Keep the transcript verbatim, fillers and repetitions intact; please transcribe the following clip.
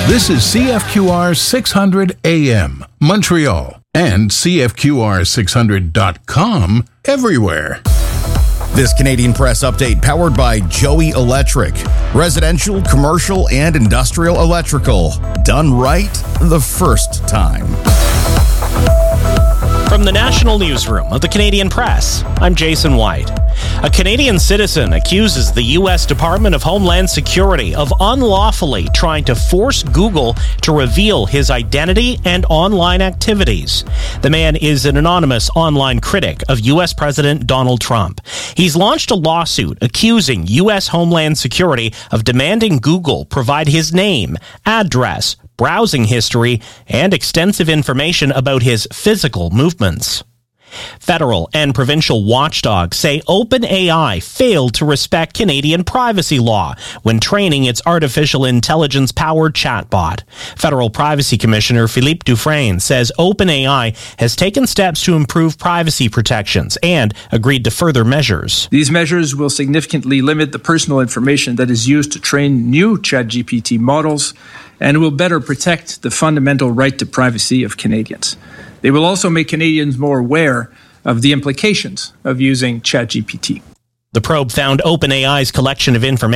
This is C F Q R six hundred A M, Montreal, and C F Q R six hundred dot com everywhere. This Canadian Press update powered by Joey Electric. Residential, commercial, and industrial electrical. Done right the first time. From the National Newsroom of the Canadian Press, I'm Jason White. A Canadian citizen accuses the U S Department of Homeland Security of unlawfully trying to force Google to reveal his identity and online activities. The man is an anonymous online critic of U S President Donald Trump. He's launched a lawsuit accusing U S Homeland Security of demanding Google provide his name, address, browsing history, and extensive information about his physical movements. Federal and provincial watchdogs say OpenAI failed to respect Canadian privacy law when training its artificial intelligence-powered chatbot. Federal Privacy Commissioner Philippe Dufresne says OpenAI has taken steps to improve privacy protections and agreed to further measures. These measures will significantly limit the personal information that is used to train new ChatGPT models and will better protect the fundamental right to privacy of Canadians. They will also make Canadians more aware of the implications of using ChatGPT. The probe found OpenAI's collection of information